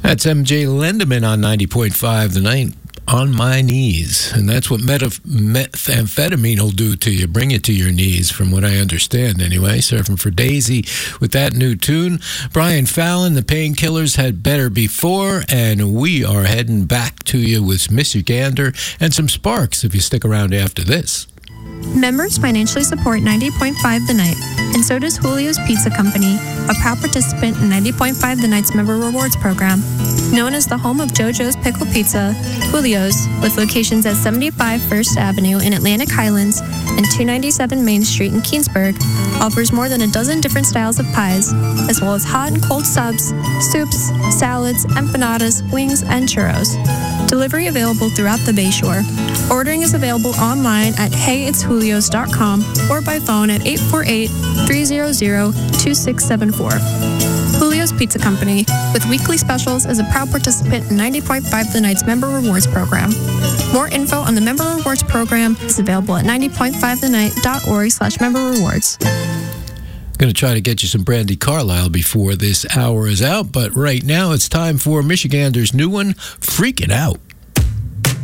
That's MJ Lendeman on 90.5 The Night. On my knees. And that's what methamphetamine will do to you. Bring it to your knees, from what I understand anyway. Surfing for Daisy with that new tune. Brian Fallon, The Painkillers had Better Before. And we are heading back to you with Michigander and some Sparks if you stick around after this. Members financially support 90.5 The Night, and so does Julio's Pizza Company, a proud participant in 90.5 The Night's Member Rewards Program. Known as the home of JoJo's Pickle Pizza, Julio's, with locations at 75 First Avenue in Atlantic Highlands and 297 Main Street in Keansburg, offers more than a dozen different styles of pies, as well as hot and cold subs, soups, salads, empanadas, wings, and churros. Delivery available throughout the Bayshore. Ordering is available online at heyitsjulios.com or by phone at 848-300-2674. Julio's Pizza Company, with weekly specials, is a proud participant in 90.5 The Night's Member Rewards Program. More info on the Member Rewards Program is available at 90.5thennight.org/member rewards. Going to try to get you some Brandy Carlisle before this hour is out, but right now it's time for Michigander's new one, Freak It Out.